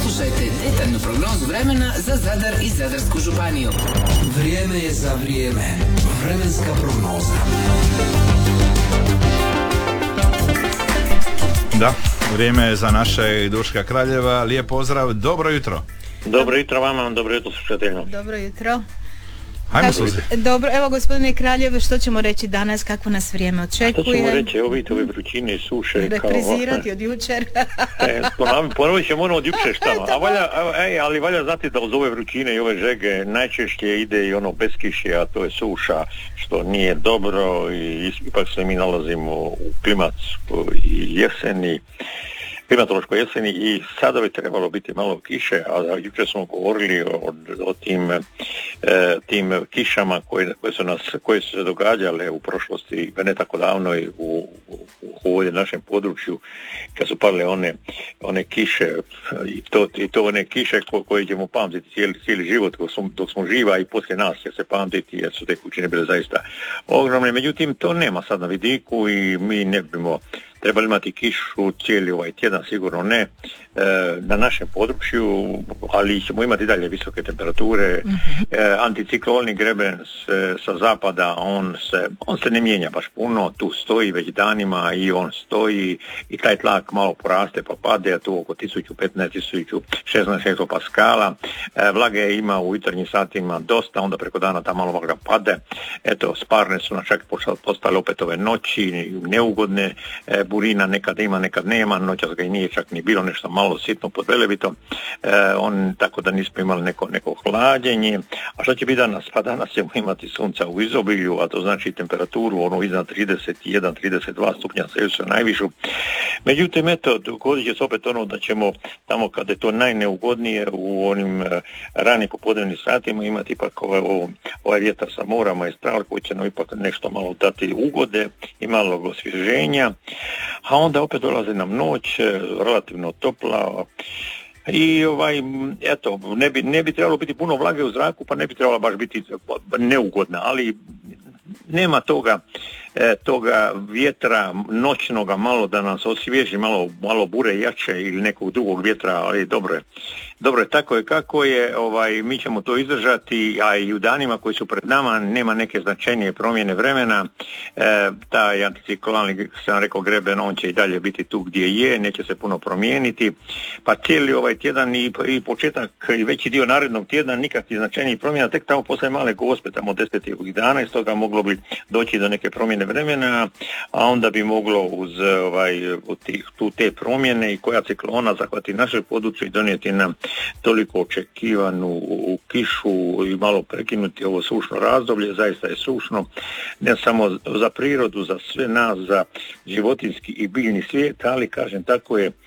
Poslušajte detaljnu prognozu vremena za Zadar i Zadarsku županiju. Vrijeme je za vrijeme. Vremenska prognoza. Da, vrijeme je za naše Duška Kraljeva. Lijep pozdrav, dobro jutro. Dobro jutro vama, dobro jutro slušateljima. Dobro jutro. Hajmo slušati. Dobro, evo gospodine Kraljev, što ćemo reći danas, kako nas vrijeme očekuje? Što ćemo reći, evo vidite ove vrućine i suše. Reprizirati od jučer. Ponovit ćemo ono od jučer šta. Ali valja znati da uz ove vrućine i ove žege najčešće ide i ono beskišje, a to je suša, što nije dobro i ipak se mi nalazimo u klimatskoj jeseni. Klimatološkoj jeseni i sada bi trebalo biti malo kiše, a jučer smo govorili o tim kišama koje su se događale u prošlosti, ne tako davno u ovdje našem području, kad su pale one kiše i to one kiše koje ćemo pamtiti cijeli život dok smo živa i poslije nas će se pamtiti jer su te kućine bile zaista ogromne. Međutim, to nema sad na vidiku i mi ne bimo trebali imati kišu cijeli ovaj tjedan, sigurno ne, na našem području, ali ćemo imati dalje visoke temperature. Anticiklonni greben sa zapada, on se ne mijenja baš puno, tu stoji već danima i on stoji i taj tlak malo poraste pa pade, a tu oko 1015-1016 hektopaskala. Vlage ima u jutarnjim satima dosta, onda preko dana ta malo vlaga pade. Eto, sparne su čak postale opet ove noći, neugodne, burina nekad ima, nekad nema, noćas ga i nije čak ni bilo, nešto malo sitno pod velebitom, tako da nismo imali neko hlađenje. A što će biti danas? Pa danas ćemo imati sunca u izobilju, a to znači temperaturu iznad 31-32 stupnja Celzijusovih najvišu. Međutim, eto, dogodit će se opet da ćemo tamo kada je to najneugodnije u onim ranim popodnevnim satima imati ipak ovaj vjetar sa mora, Maestral, koji će nam ipak nešto malo dati ugode i malo osvježenja. A onda opet dolazi nam noć, relativno topla i eto, ne bi trebalo biti puno vlage u zraku, pa ne bi trebalo baš biti neugodna, ali nema toga vjetra noćnoga malo da nas osvježi, malo bure jače ili nekog drugog vjetra, ali dobro je tako je kako je, mi ćemo to izdržati, a i u danima koji su pred nama nema neke značajnije promjene vremena. Taj anticiklonalni, sam rekao, greben, on će i dalje biti tu gdje je, neće se puno promijeniti, pa cijeli ovaj tjedan i početak i veći dio narednog tjedna nikakvih značajnih promjena, tek tamo poslije male Gospe, tamo 10. dana, iz toga moglo bi doći do neke promjene vremena, a onda bi moglo uz te promjene i koja ciklona zahvati naše područje i donijeti nam toliko očekivanu kišu i malo prekinuti ovo sušno razdoblje. Zaista je sušno, ne samo za prirodu, za sve nas, za životinjski i biljni svijet, ali kažem tako je,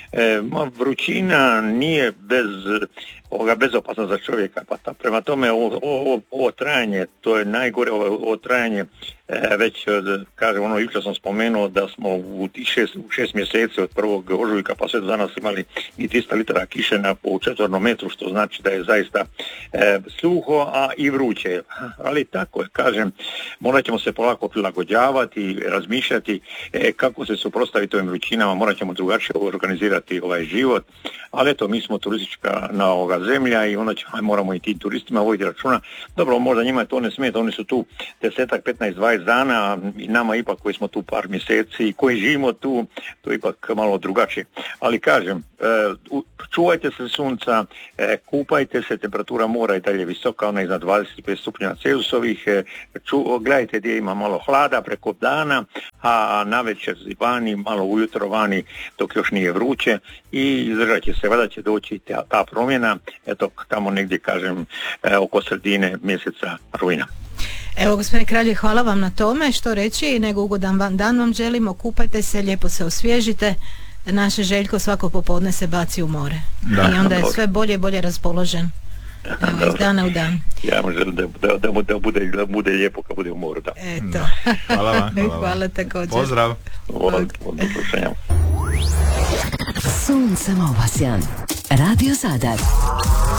vrućina nije bezopasna za čovjeka, pa prema tome ovo trajanje, to je najgore, ovo trajanje već, kažem, jučer sam spomenuo da smo u 6 mjeseci od 1. ožujka pa sve do danas imali i 300 litara kiše po četvornom metru, što znači da je zaista suho, a i vruće. Ali tako je, kažem, morat ćemo se polako prilagođavati, razmišljati kako se suprotstaviti ovim vrućinama, morat ćemo drugačije organizirati ovaj život, ali eto, mi smo turistička zemlja i onda moramo i tim turistima voditi računa. Dobro, možda njima to ne smeta, oni su tu 10, 15, 20 dana i nama ipak koji smo tu par mjeseci i koji živimo tu, to je ipak malo drugačije. Ali kažem, čuvajte se sunca, kupajte se, temperatura mora i dalje visoka, ona je iznad 25 stupnja Celzijusovih, gledajte gdje ima malo hlada preko dana, a navečer vani, malo ujutro vani dok još nije vruće i izdržat će se, valjda će doći ta promjena, eto tamo negdje, kažem, oko sredine mjeseca rujna. Evo, gospodine Kralje, hvala vam na tome, što reći, nego ugodan dan vam želimo, kupajte se, lijepo se osvježite, naše Željko svako popodne se baci u more. Da, i onda je sve bolje i bolje raspoložen. Evo, iz dana u dan. Ja vam želim da bude lijepo kad bude u moru. Da. Eto. Hvala vam. Hvala također. Pozdrav. Suncem obasjan. Radio Zadar.